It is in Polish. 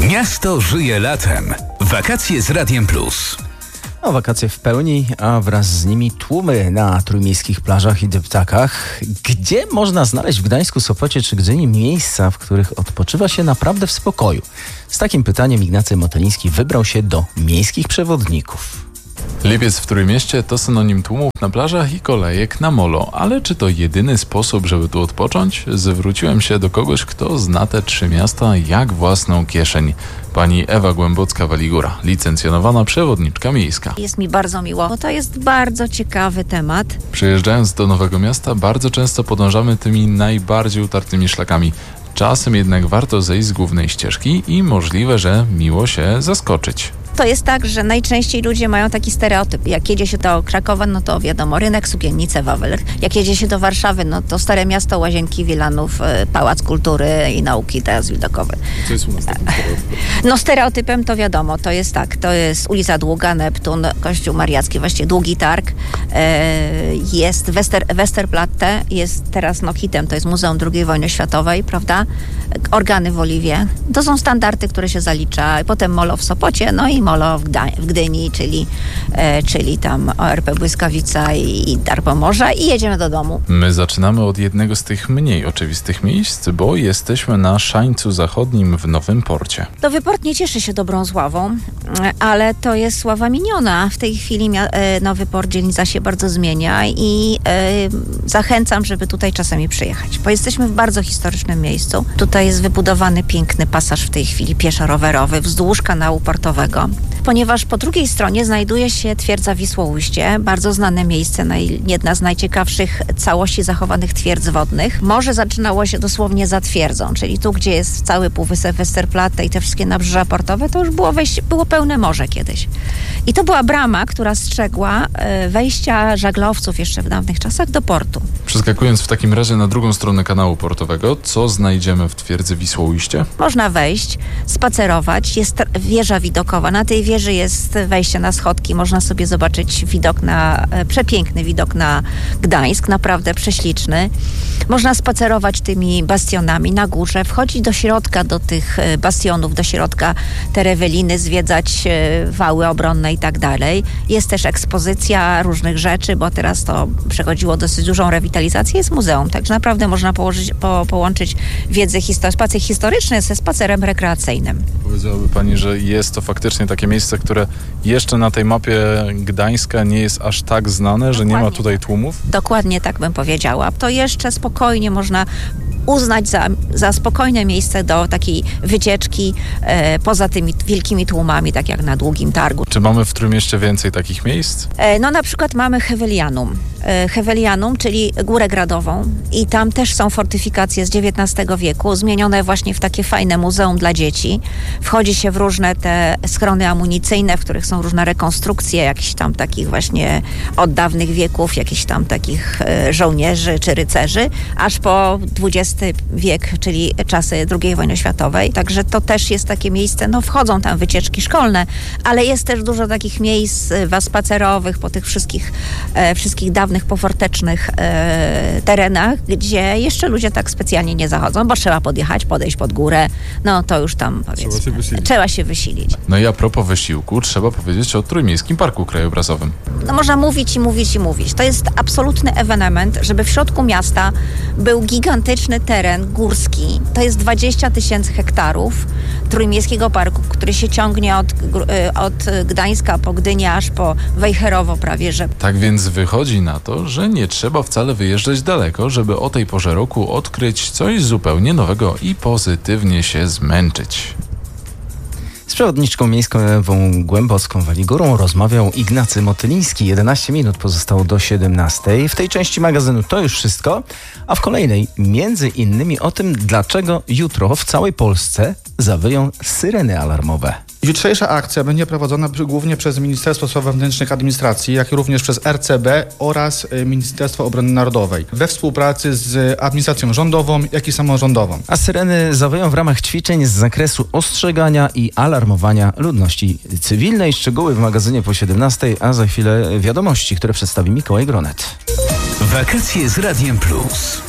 Miasto żyje latem. Wakacje z Radiem Plus. No, wakacje w pełni, a wraz z nimi tłumy na trójmiejskich plażach i deptakach. Gdzie można znaleźć w Gdańsku, Sopocie czy Gdyni miejsca, w których odpoczywa się naprawdę w spokoju? Z takim pytaniem Ignacy Motyliński wybrał się do miejskich przewodników. Lipiec w Trójmieście to synonim tłumów na plażach i kolejek na molo. Ale czy to jedyny sposób, żeby tu odpocząć? Zwróciłem się do kogoś, kto zna te trzy miasta jak własną kieszeń. Pani Ewa Głębocka-Waligura, licencjonowana przewodniczka miejska. Jest mi bardzo miło, bo to jest bardzo ciekawy temat. Przyjeżdżając do Nowego Miasta, bardzo często podążamy tymi najbardziej utartymi szlakami. Czasem jednak warto zejść z głównej ścieżki i możliwe, że miło się zaskoczyć. To jest tak, że najczęściej ludzie mają taki stereotyp. Jak jedzie się do Krakowa, no to wiadomo, rynek, sukiennice, Wawel. Jak jedzie się do Warszawy, no to Stare Miasto, Łazienki, Wilanów, Pałac Kultury i Nauki, teraz widokowy. Co jest u nas takim stereotypem? No stereotypem to wiadomo, to jest tak, to jest ulica Długa, Neptun, Kościół Mariacki, właściwie Długi Targ, jest Westerplatte, jest teraz hitem, to jest Muzeum II Wojny Światowej, prawda? Organy w Oliwie. To są standardy, które się zalicza. Potem molo w Sopocie, no i molo w Gdyni, czyli tam ORP Błyskawica i Dar Pomorza i jedziemy do domu. My zaczynamy od jednego z tych mniej oczywistych miejsc, bo jesteśmy na Szańcu Zachodnim w Nowym Porcie. Nowy Port nie cieszy się dobrą sławą, ale to jest sława miniona. W tej chwili Nowy Port, dzielnica się bardzo zmienia i zachęcam, żeby tutaj czasami przyjechać, bo jesteśmy w bardzo historycznym miejscu. Tutaj jest wybudowany piękny pasaż w tej chwili pieszo-rowerowy wzdłuż kanału portowego, ponieważ po drugiej stronie znajduje się twierdza Wisłoujście, bardzo znane miejsce, jedna z najciekawszych całości zachowanych twierdz wodnych. Morze zaczynało się dosłownie za twierdzą, czyli tu, gdzie jest cały półwysep Westerplatte i te wszystkie nabrzeża portowe, to już było pełne morze kiedyś. I to była brama, która strzegła wejścia żaglowców jeszcze w dawnych czasach do portu. Przeskakując w takim razie na drugą stronę kanału portowego, co znajdziemy w twierdzy Wisłoujście? Można wejść, spacerować, jest wieża widokowa. Na tej wieży jest wejście na schodki, można sobie zobaczyć przepiękny widok na Gdańsk, naprawdę prześliczny. Można spacerować tymi bastionami na górze, wchodzić do środka, do tych bastionów, do środka te reweliny, zwiedzać wały obronne i tak dalej. Jest też ekspozycja różnych rzeczy, bo teraz to przechodziło dosyć dużą rewitalizację, jest muzeum, także naprawdę można połączyć spacer historyczny ze spacerem rekreacyjnym. Powiedziałaby Pani, że jest to faktycznie takie miejsce, które jeszcze na tej mapie Gdańska nie jest aż tak znane, że nie ma tutaj tłumów? Dokładnie tak bym powiedziała. To jeszcze spokojnie można uznać za spokojne miejsce do takiej wycieczki poza tymi wielkimi tłumami, tak jak na Długim Targu. Czy mamy w Trójmieście więcej takich miejsc? No na przykład mamy Hevelianum, czyli Górę Gradową i tam też są fortyfikacje z XIX wieku, zmienione właśnie w takie fajne muzeum dla dzieci. Wchodzi się w różne te schrony amunicyjne, w których są różne rekonstrukcje jakichś tam takich właśnie od dawnych wieków, jakichś tam takich żołnierzy czy rycerzy, aż po XX wiek, czyli czasy II wojny światowej. Także to też jest takie miejsce, no wchodzą tam wycieczki szkolne, ale jest też dużo takich miejsc spacerowych po tych wszystkich dawnych, pofortecznych terenach, gdzie jeszcze ludzie tak specjalnie nie zachodzą, bo trzeba podejść pod górę, no to już tam powiedzmy, trzeba się wysilić. No i a propos wysiłku, trzeba powiedzieć o Trójmiejskim Parku Krajobrazowym. No można mówić i mówić i mówić. To jest absolutny ewenement, żeby w środku miasta był gigantyczny teren górski. To jest 20 000 hektarów Trójmiejskiego Parku, który się ciągnie od Gdańska po Gdynię aż po Wejherowo prawie, że. Tak więc wychodzi na to, że nie trzeba wcale wyjeżdżać daleko, żeby o tej porze roku odkryć coś zupełnie nowego i pozytywnie się zmęczyć. Z przewodniczką miejską Ewą Głębocką-Waligurą rozmawiał Ignacy Motyliński. 11 minut pozostało do 17. W tej części magazynu to już wszystko, a w kolejnej między innymi o tym, dlaczego jutro w całej Polsce zawyją syreny alarmowe. Jutrzejsza akcja będzie prowadzona głównie przez Ministerstwo Spraw Wewnętrznych i Administracji, jak również przez RCB oraz Ministerstwo Obrony Narodowej we współpracy z administracją rządową, jak i samorządową. A syreny zawyją w ramach ćwiczeń z zakresu ostrzegania i alarmowania ludności cywilnej. Szczegóły w magazynie po 17, a za chwilę wiadomości, które przedstawi Mikołaj Gronet. Wakacje z Radiem Plus.